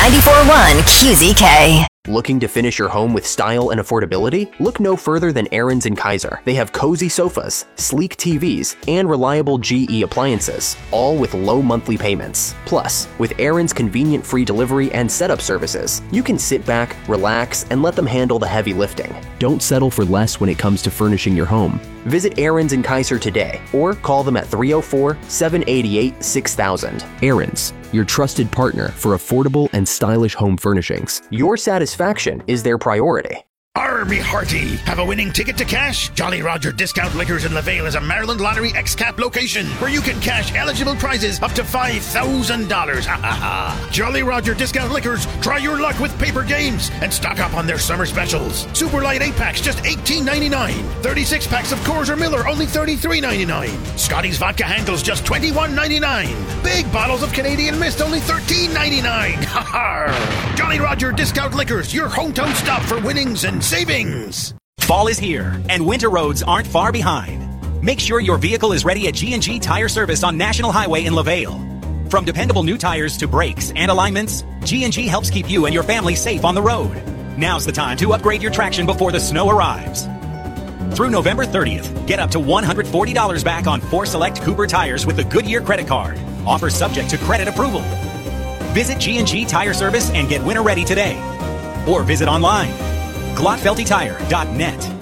94.1 QZK. Looking to finish your home with style and affordability? Look no further than Aaron's and Kaiser. They have cozy sofas, sleek TVs, and reliable GE appliances, all with low monthly payments. Plus, with Aaron's convenient free delivery and setup services, you can sit back, relax, and let them handle the heavy lifting. Don't settle for less when it comes to furnishing your home. Visit Aaron's and Kaiser today, or call them at 304-788-6000. Aaron's, your trusted partner for affordable and stylish home furnishings. Your satisfaction is their priority. Army Hearty. Have a winning ticket to cash? Jolly Roger Discount Liquors in LaVale is a Maryland Lottery X-Cap location where you can cash eligible prizes up to $5,000. Ha ha ha. Jolly Roger Discount Liquors. Try your luck with paper games and stock up on their summer specials. Super Light 8-packs just $18.99. 36 packs of Coors or Miller only $33.99. Scotty's Vodka handles just $21.99. Big bottles of Canadian Mist only $13.99. Ha ha. Jolly Roger Discount Liquors, your hometown stop for winnings and savings. Fall is here, and winter roads aren't far behind. Make sure your vehicle is ready at G&G Tire Service on National Highway in LaVale. From dependable new tires to brakes and alignments, G&G helps keep you and your family safe on the road. Now's the time to upgrade your traction before the snow arrives. Through November 30th, get up to $140 back on 4 select Cooper tires with the Goodyear credit card. Offer subject to credit approval. Visit G&G Tire Service and get winter ready today. Or visit online. GlottFeltyTire.net.